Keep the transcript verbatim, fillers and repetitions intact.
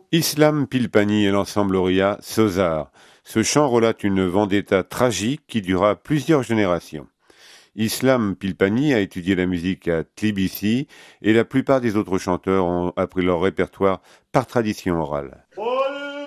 Islam Pilpani et l'ensemble Oria Sozar. Ce chant relate une vendetta tragique qui dura plusieurs générations. Islam Pilpani a étudié la musique à Tbilissi et la plupart des autres chanteurs ont appris leur répertoire par tradition orale.